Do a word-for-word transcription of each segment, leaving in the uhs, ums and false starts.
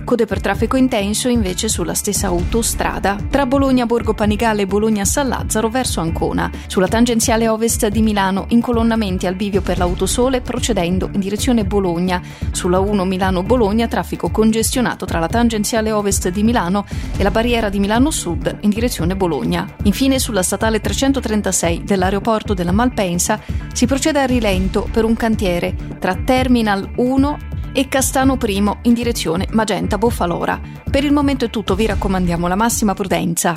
Code per traffico intenso invece sulla stessa autostrada tra Bologna Borgo Panigale e Bologna San Lazzaro verso Ancona. Sulla tangenziale ovest di Milano incolonnamenti al bivio per l'Autosole procedendo in direzione Bologna. Sulla uno Milano-Bologna traffico congestionato tra la tangenziale ovest di Milano e la barriera di Milano Sud in direzione Bologna. Infine sulla statale trecentotrentasei dell'aeroporto della Malpensa si procede a rilento per un cantiere tra Terminal uno e Castano Primo in direzione Magenta Boffalora. Per il momento è tutto, vi raccomandiamo la massima prudenza.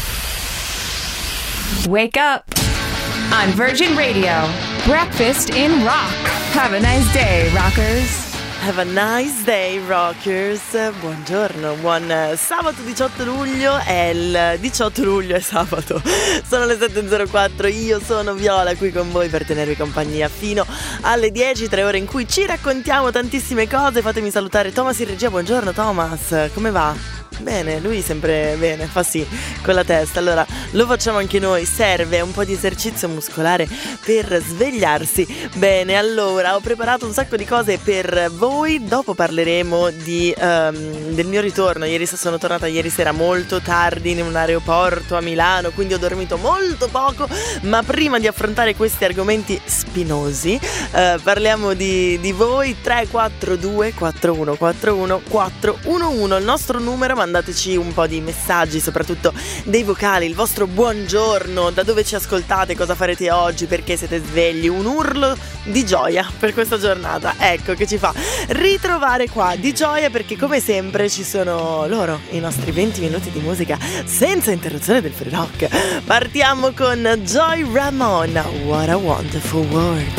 Wake up on Virgin Radio. Breakfast in rock. Have a nice day, rockers. Have a nice day, rockers. Buongiorno, buon sabato diciotto luglio. È il diciotto luglio, è sabato. Sono le sette e zero quattro. Io sono Viola, qui con voi per tenervi compagnia fino alle dieci, tre ore in cui ci raccontiamo tantissime cose. Fatemi salutare Thomas in regia. Buongiorno Thomas, come va? Bene, lui sempre bene, fa sì con la testa. Allora lo facciamo anche noi, serve un po' di esercizio muscolare per svegliarsi bene. Allora ho preparato un sacco di cose per voi. Dopo parleremo di um, del mio ritorno. Ieri sono tornata ieri sera molto tardi in un aeroporto a Milano, quindi ho dormito molto poco. Ma prima di affrontare questi argomenti spinosi uh, parliamo di, di voi. Tre quattro due quattro uno quattro uno quattro uno uno il nostro numero. Mandateci un po' di messaggi, soprattutto dei vocali, il vostro buongiorno, da dove ci ascoltate, cosa farete oggi, perché siete svegli, un urlo di gioia per questa giornata, ecco, che ci fa ritrovare qua di gioia, perché come sempre ci sono loro, i nostri venti minuti di musica senza interruzione del free rock. Partiamo con Joy Ramone, What a Wonderful World.